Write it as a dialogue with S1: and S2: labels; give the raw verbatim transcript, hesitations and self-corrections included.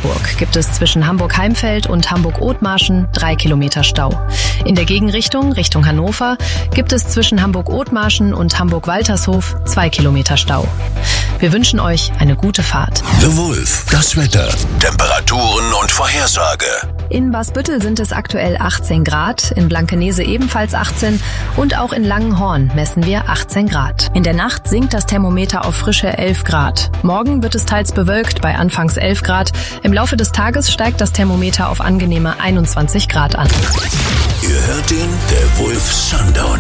S1: Augsburg gibt es zwischen Hamburg-Heimfeld und Hamburg-Othmarschen drei Kilometer Stau. In der Gegenrichtung, Richtung Hannover, gibt es zwischen Hamburg-Othmarschen und Hamburg-Waltershof zwei Kilometer Stau. Wir wünschen euch eine gute Fahrt.
S2: The Wolf, das Wetter, Temperaturen und Vorhersage.
S1: In Basbüttel sind es aktuell achtzehn Grad, in Blankenese ebenfalls achtzehn und auch in Langenhorn messen wir achtzehn Grad. In der Nacht sinkt das Thermometer auf frische elf Grad. Morgen wird es teils bewölkt bei anfangs elf Grad. Im Laufe des Tages steigt das Thermometer auf angenehme einundzwanzig Grad an.
S2: Ihr hört ihn, der Wolf Sundown.